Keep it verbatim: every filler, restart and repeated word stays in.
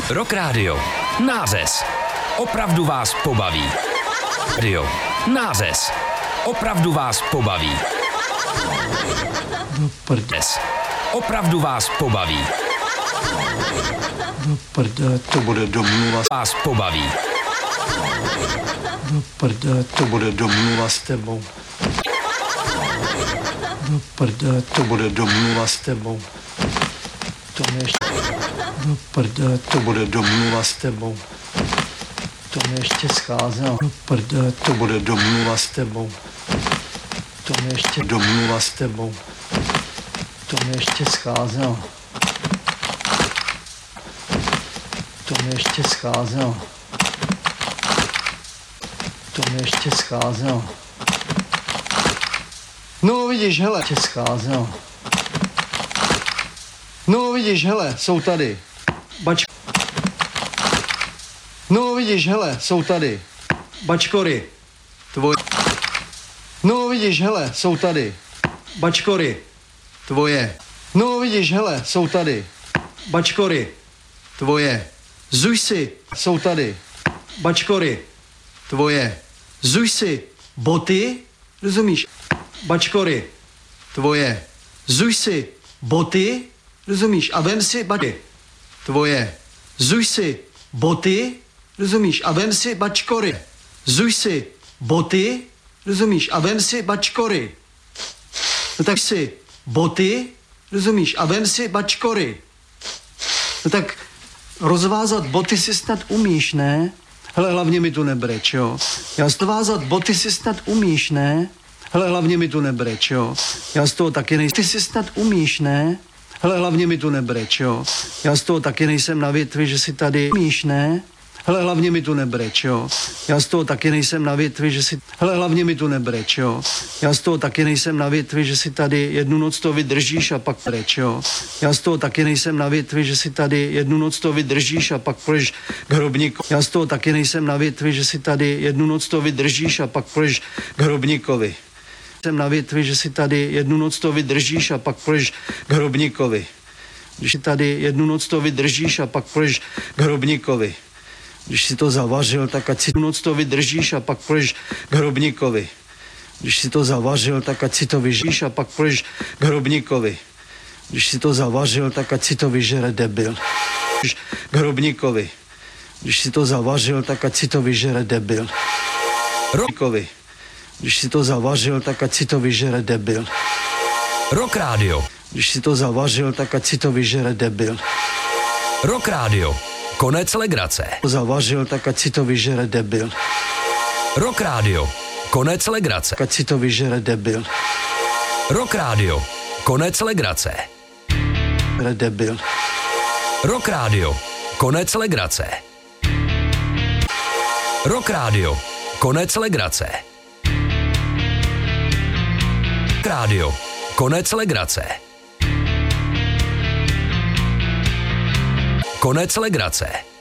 Rock Radio. Nářez. Opravdu vás pobaví. Radio. Nářez. Opravdu vás pobaví. Do prdes. Opravdu vás pobaví. Do prde, to bude domluva. Vás pobaví. Do prde, to bude domluva s tebou. Do prde, to bude domluva s tebou. To mě ještě... Do prde, to bude domluva s tebou. To mě ještě scházelo. Do prde, to bude domluva s tebou. To mě ještě domluva s tebou. To mě ještě scházelo. To mě ještě scházelo. To mě ještě scházelo. No vidíš, hele, ještě scházelo. No vidíš, hele, jsou tady. Bač... No vidíš, hele, jsou tady. Bačkory. Tvoje. No vidíš, hele, jsou tady. Bačkory. Tvoje. No vidíš, hele, jsou tady. Bačkory. Tvoje. Zuj si, jsou tady. Bačkory. Tvoje. Zuj si. Boty. Rozumíš? Bačkory. Tvoje. Zuj si. Boty. Rozumíš? A vem si bačky. Tvoje. Zuj si. Boty. Rozumíš? A vem si bačkory. Zuj si. Boty. Rozumíš? A vem si bačkory. No tak si. Boty. Rozumíš? A vem si bačkory. No tak rozvázat boty si snad umíš, ne? Hele, hlavně mi tu nebreč, jo. Já z toho vázat boty si snad umíš, ne? Hele, hlavně mi tu nebreč, jo. Já z toho taky nejsem. Ty si snad umíš, ne? Hele, hlavně mi tu nebreč, jo. Já z toho taky nejsem na větvi, že si tady umíš, ne? Hele, hlavně mi tu nebreč, jo. Já z toho taky nejsem na větvi, že si... Hele, hlavně mi tu nebreč, jo. Já z toho taky nejsem na větvi, že si tady jednu noc to vydržíš a pak preč, jo. Já z toho taky nejsem na větvi, že si tady jednu noc to vydržíš a pak půjdeš k hrobníkovi. Já z toho taky nejsem na větvi, že si tady jednu noc to vydržíš a pak půjdeš k hrobníkovi. Jsem na větvi, že si tady jednu noc to vydržíš a pak půjdeš k hrobníkovi. Když si tady jednu noc to vydržíš a pak půjdeš k hrobníkovi. Když si to zavařil, tak ať si tu noc to vydržíš a pak půjdeš k hrobníkovi. Když si to zavařil, tak ať si to vyžíš a pak půjdeš k hrobníkovi. Když si to zavařil, tak ať si to vyžere debil. K hrobníkovi. Když si to zavařil, tak ať si to vyžere debil. Hrobníkovi. Když si to zavařil, tak ať si to vyžere debil. Rock Radio. Když si to zavařil, tak ať si to vyžere debil. Rock Radio. Konec legrace. Zavařil, tak ať si to vyžere debil. Rock Radio. Konec legrace. Ať si to vyžere debil. Rock Radio. Konec legrace. Debil. Rock Radio. Konec legrace. Rock Radio. Konec legrace. Rock Radio. Konec legrace. Konec legrace.